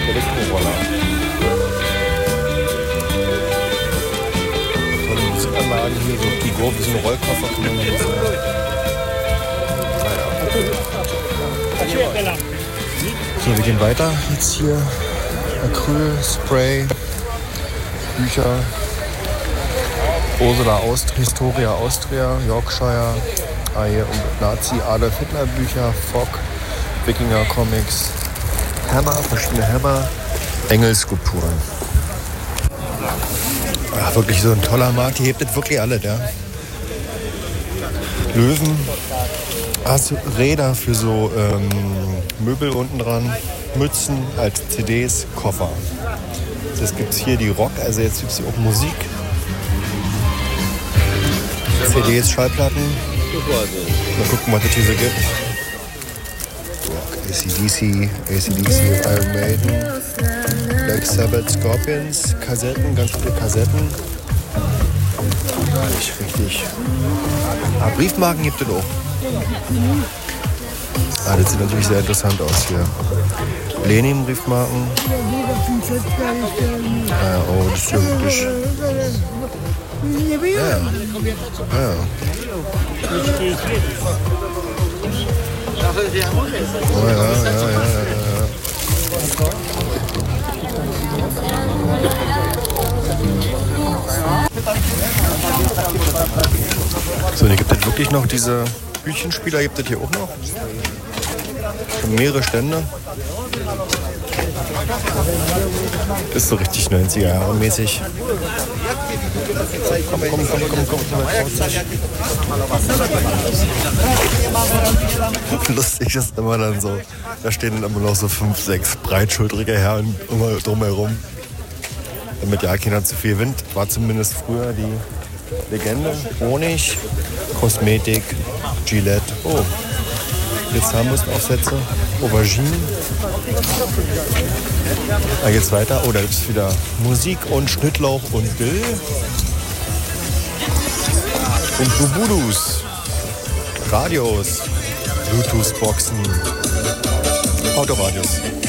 Elektroroller. Tolle Musikanlagen hier, so To-Go, wie so ein Rollkoffer. Kann man nicht sagen. Naja. So, wir gehen weiter. Jetzt hier Acryl, Spray, Bücher. Ursula Historia Austria, Yorkshire, hier Nazi Adolf Hitler Bücher, Fock, Wikinger Comics, Hammer, verschiedene Hammer, Engelskulpturen. Ja, wirklich so ein toller Markt, hier hebt es wirklich alle, ja. Löwen, Räder für so Möbel unten dran, Mützen als CDs, Koffer. Das gibt's hier die Rock, also jetzt gibt's hier auch Musik. CDs, Schallplatten. Mal gucken, was es hier so gibt. AC/DC, Iron Maiden, Black Sabbath, Scorpions, Kassetten, ganz viele Kassetten. Nicht richtig. Ah, Briefmarken gibt es auch. Ah, das sieht natürlich sehr interessant aus hier. Lenin-Briefmarken. Ah, oh, das ist ja wirklich... Ja. Oh ja. So, hier gibt es wirklich noch diese Büchenspieler, gibt es hier auch noch. Schon mehrere Stände. Ist so richtig 90er Jahre mäßig. Komm. Lustig ist immer dann so, da stehen dann immer noch so 5, 6 breitschultrige Herren immer drumherum. Damit ja keiner zu viel Wind, war zumindest früher die Legende. Honig, Kosmetik, Gillette. Oh, jetzt Zahnbürstenaufsätze, Auberginen. Da geht's weiter. Oh, da gibt es wieder Musik und Schnittlauch und Dill. Und Bubudus, Radios, Bluetooth-Boxen, Autoradios.